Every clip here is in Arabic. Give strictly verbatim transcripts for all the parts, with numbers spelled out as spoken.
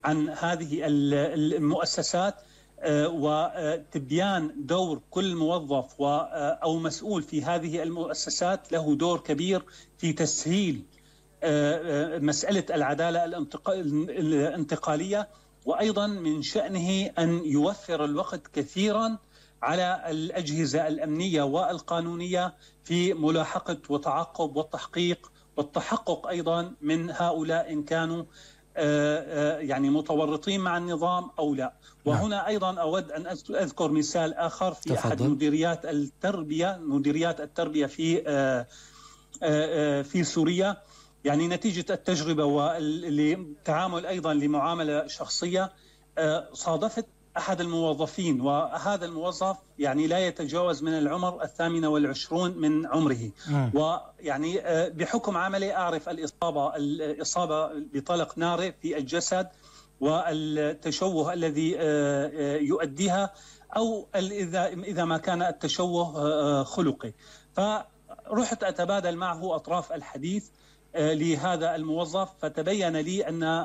عن هذه المؤسسات وتبيان دور كل موظف أو مسؤول في هذه المؤسسات له دور كبير في تسهيل مسألة العدالة الانتقالية، وأيضا من شأنه أن يوفر الوقت كثيرا على الأجهزة الأمنية والقانونية في ملاحقة وتعقب والتحقيق والتحقق أيضا من هؤلاء إن كانوا يعني متورطين مع النظام أو لا. وهنا أيضا أود أن أذكر مثال آخر في تفضل. أحد مديريات التربية مديريات التربية في في سوريا، يعني نتيجة التجربة والتعامل أيضا لمعاملة شخصية، صادفت أحد الموظفين، وهذا الموظف يعني لا يتجاوز من العمر الثامنة والعشرون من عمره، ويعني بحكم عملي أعرف الإصابة الإصابة بطلق ناري في الجسد والتشوه الذي يؤديها، أو إذا إذا ما كان التشوه خلقي. فرحت أتبادل معه أطراف الحديث لهذا الموظف، فتبين لي أن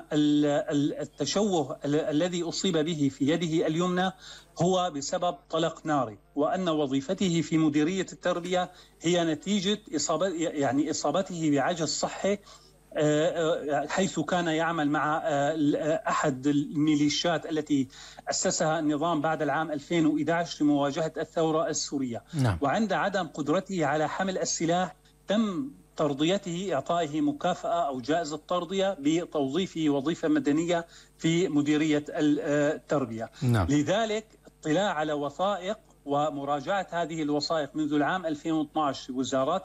التشوه الذي أصيب به في يده اليمنى هو بسبب طلق ناري، وأن وظيفته في مديرية التربية هي نتيجة إصابة يعني إصابته بعجز صحي، حيث كان يعمل مع أحد الميليشيات التي أسسها النظام بعد العام ألفين وإحدى عشر لمواجهة الثورة السورية. نعم. وعند عدم قدرته على حمل السلاح تم ترضيته، إعطائه مكافأة أو جائزة ترضية بتوظيفه وظيفة مدنية في مديرية التربية. نعم. لذلك اطلاع على وثائق ومراجعة هذه الوثائق منذ العام ألفين واثني عشر وزارات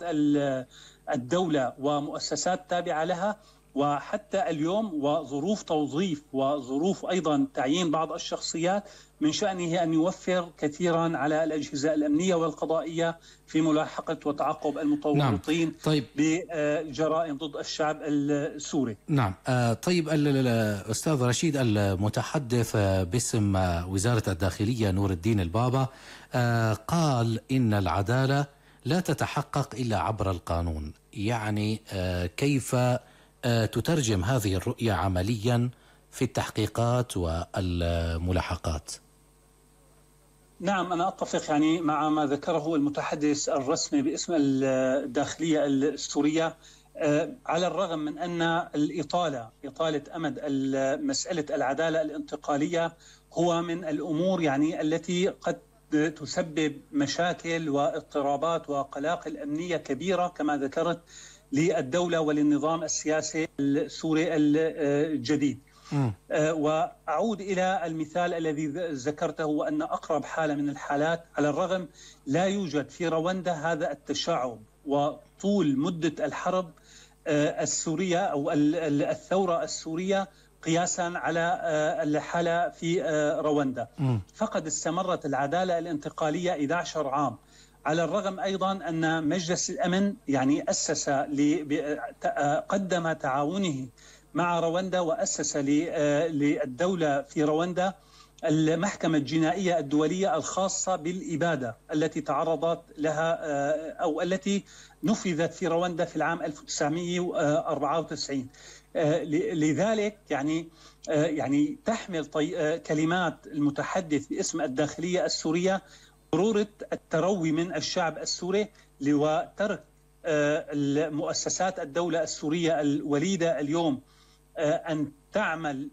الدولة ومؤسسات تابعة لها وحتى اليوم، وظروف توظيف وظروف أيضا تعيين بعض الشخصيات، من شأنه أن يوفر كثيرا على الأجهزة الأمنية والقضائية في ملاحقة وتعقب المتورطين. نعم. طيب. بجرائم ضد الشعب السوري. نعم. آه طيب الأستاذ رشيد، المتحدث باسم وزارة الداخلية نور الدين البابا آه قال إن العدالة لا تتحقق إلا عبر القانون. يعني آه كيف آه تترجم هذه الرؤية عمليا في التحقيقات والملاحقات؟ نعم، أنا أتفق يعني مع ما ذكره المتحدث الرسمي باسم الداخلية السورية. على الرغم من أن الإطالة إطالة أمد مسألة العدالة الانتقالية هو من الأمور يعني التي قد تسبب مشاكل واضطرابات وقلاقل أمنية كبيرة كما ذكرت للدولة وللنظام السياسي السوري الجديد. آه وأعود إلى المثال الذي ذكرته، وأن أقرب حالة من الحالات على الرغم لا يوجد في رواندا هذا التشعب وطول مدة الحرب آه السورية أو الثورة السورية قياسا على آه الحالة في آه رواندا. فقد استمرت العدالة الانتقالية أحد عشر عام، على الرغم أيضا أن مجلس الأمن يعني أسس قدم تعاونه مع رواندا وأسس للدولة في رواندا المحكمة الجنائية الدولية الخاصة بالإبادة التي تعرضت لها أو التي نفذت في رواندا في العام ألف وتسعمئة وأربعة وتسعين. لذلك يعني يعني تحمل كلمات المتحدث باسم الداخلية السورية ضرورة التروي من الشعب السوري وترك المؤسسات الدولة السورية الوليدة اليوم أن تعمل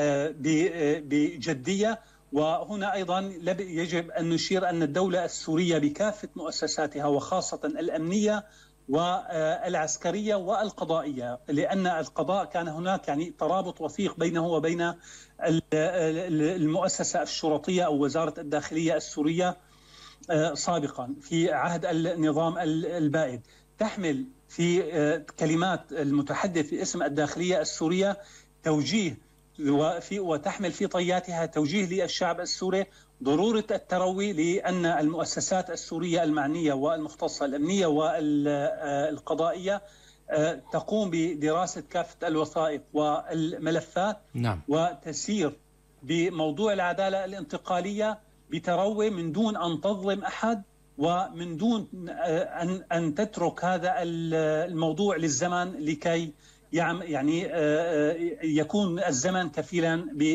بجدية. وهنا أيضا يجب أن نشير أن الدولة السورية بكافة مؤسساتها وخاصة الأمنية والعسكرية والقضائية، لأن القضاء كان هناك يعني ترابط وثيق بينه وبين المؤسسة الشرطية أو وزارة الداخلية السورية سابقا في عهد النظام البائد. تحمل في كلمات المتحدث باسم الداخلية السورية توجيه وفي وتحمل في طياتها توجيه للشعب السوري ضرورة التروي، لأن المؤسسات السورية المعنية والمختصة الأمنية والقضائية تقوم بدراسة كافة الوثائق والملفات. نعم. وتسير بموضوع العدالة الانتقالية بتروي من دون أن تظلم أحد ومن دون أن أن تترك هذا الموضوع للزمن لكي يعني يكون الزمن كفيلا ب